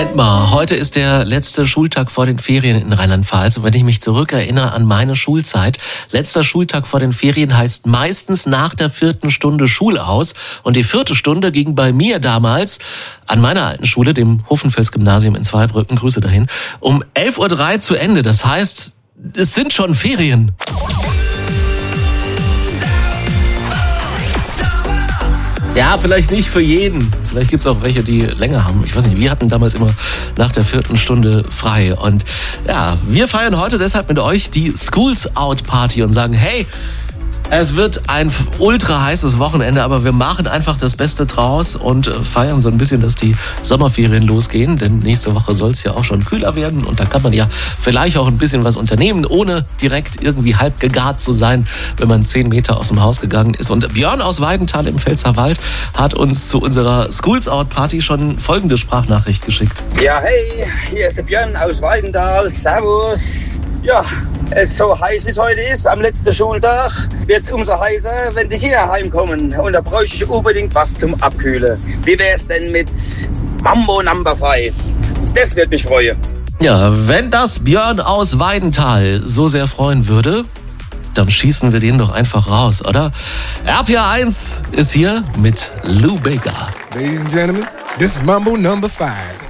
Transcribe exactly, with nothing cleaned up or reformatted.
Moment mal, heute ist der letzte Schultag vor den Ferien in Rheinland-Pfalz. Und wenn ich mich zurückerinnere an meine Schulzeit, letzter Schultag vor den Ferien heißt meistens nach der vierten Stunde Schulaus. Und die vierte Stunde ging bei mir damals an meiner alten Schule, dem Hofenfels-Gymnasium in Zweibrücken, Grüße dahin, um elf Uhr drei zu Ende. Das heißt, es sind schon Ferien. Ja, vielleicht nicht für jeden. Vielleicht gibt's auch welche, die länger haben. Ich weiß nicht, wir hatten damals immer nach der vierten Stunde frei. Und ja, wir feiern heute deshalb mit euch die Schools Out Party und sagen, hey, es wird ein ultra heißes Wochenende, aber wir machen einfach das Beste draus und feiern so ein bisschen, dass die Sommerferien losgehen. Denn nächste Woche soll es ja auch schon kühler werden und da kann man ja vielleicht auch ein bisschen was unternehmen, ohne direkt irgendwie halb gegart zu sein, wenn man zehn Meter aus dem Haus gegangen ist. Und Björn aus Weidenthal im Pfälzerwald hat uns zu unserer Schools Out Party schon folgende Sprachnachricht geschickt. Ja, hey, hier ist der Björn aus Weidenthal. Servus. Ja, es ist so heiß, wie es heute ist, am letzten Schultag, wird es umso heißer, wenn die hier heimkommen. Und da bräuchte ich unbedingt was zum Abkühlen. Wie wär's denn mit Mambo Number five? Das wird mich freuen. Ja, wenn das Björn aus Weidenthal so sehr freuen würde, dann schießen wir den doch einfach raus, oder? R P R eins ist hier mit Lou Bega. Ladies and gentlemen, this is Mambo Number five.